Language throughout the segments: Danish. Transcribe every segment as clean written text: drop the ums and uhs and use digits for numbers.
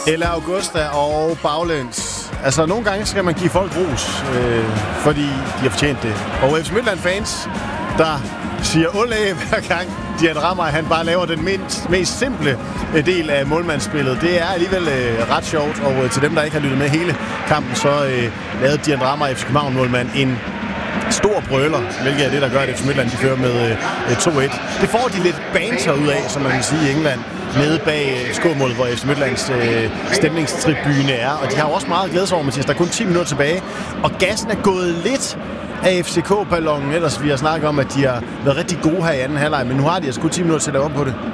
Eller Augusta og baglæns. Altså, nogle gange skal man give folk ros, fordi de har fortjent det. Og FC Midtjylland-fans, der siger olé hver gang, Dian Ramay, han bare laver den mest simple del af målmandsspillet. Det er alligevel ret sjovt, og til dem, der ikke har lyttet med hele kampen, så lavede Dian Ramay, FC København-målmand, en stor brøler, hvilket er det, der gør, at FC Midtjylland de fører med 2-1. Det får de lidt banter ud af, som man vil sige i England, nede bag skåmålet, hvor FC Midtjyllands stemningstribune er. Og de har også meget glæde sig over, Mathias. Der er kun 10 minutter tilbage, og gassen er gået lidt af FCK-ballonen. Ellers vi har snakket om, at de har været rigtig gode her i anden halvleg, men nu har de altså kun 10 minutter til at lave om på det.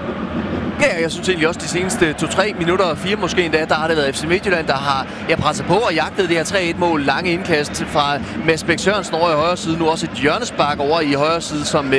Ja, jeg synes egentlig også de seneste 2-3 minutter og 4 måske endda, der har det været FC Midtjylland, der har presset på og jagtet det her 3-1-mål. Lange indkast fra Mads Bæk Sørensen over i højre side. Nu også et hjørnespark over i højre side, som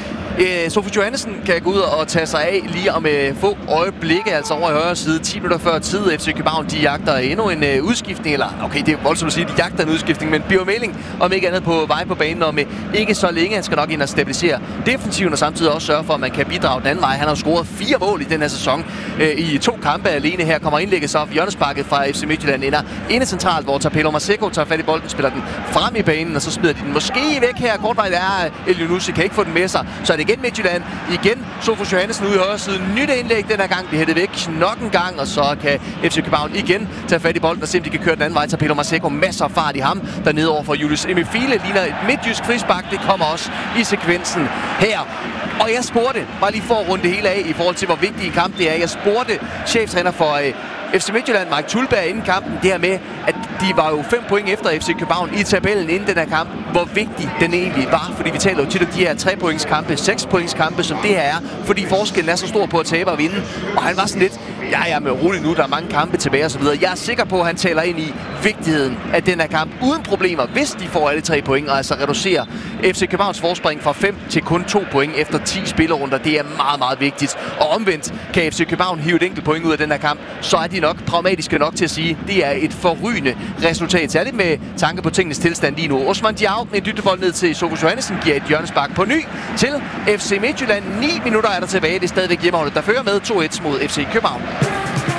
Sofie Johannessen kan gå ud og tage sig af lige om få øjeblikke, altså over i højre side. 10 minutter før tid. FC København, de jagter endnu en udskiftning, eller okay, det er voldsomt at sige, de jagter en udskiftning, men Birger Meling, om ikke andet på vej på banen, og med ikke så længe, han skal nok ind og stabilisere defensiven, og samtidig også sørge for, at man kan bidrage den anden vej. Han har scoret 4 mål i den her sæson i 2 kampe alene. Her kommer indlægget så hjørnesparket fra FC Midtjylland inde centralt, hvor Tapelo Maseko tager fat i bolden, spiller den frem i banen, og så smider de den måske væk her. Kortvejt er Elionussi, kan ikke få den med sig, så er det igen Midtjylland. Igen Sofus Johannessen ude i højre side. Nyt indlæg den her gang. Vi hætter væk nok en gang, og så kan FC København igen tage fat i bolden og se, om de kan køre den anden vej. Tapelo Maseko, masser af fart i ham. Dernede over for Julius Emifile ligner et midtjysk frispark. Det kommer også i sekvensen her. Og jeg spurgte, bare lige for at runde det hele af i forhold til, hvor vigtig en kamp det er. Jeg spurgte cheftræner for FC Midtjylland, Mike Thulberg, inden kampen, det her med, at de var jo 5 point efter FC København i tabellen inden den her kamp, hvor vigtig den egentlig var, fordi vi taler jo tit om de her 3-pointskampe, 6-pointskampe, som det her er, fordi forskellen er så stor på at tabe og vinde, og han var sådan lidt, ja, men roligt nu, der er mange kampe tilbage og så videre. Jeg er sikker på, at han taler ind i vigtigheden af den her kamp uden problemer, hvis de får alle 3 point, og altså reducerer FC Københavns forspring fra 5 til kun 2 point efter 10 spillerunder. Det er meget, meget vigtigt. Og omvendt kan FC København hive et enkelt point ud af den her kamp, så er de nok pragmatiske nok til at sige, at det er et forrygende resultat. Særligt med tanke på tingenes tilstand lige nu. Osman Diao med en dybdebold ned til Sofus Johannessen giver et hjørnespark på ny til FC Midtjylland. 9 minutter er der tilbage. Det er stadigvæk hjemmeholdet, der fører med 2-1 mod FC København.